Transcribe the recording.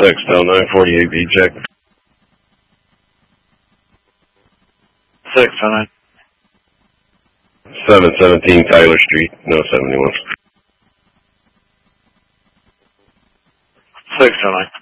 6, tell 948B check. 6, 09. 717 Tyler Street, no 71. 6, 09.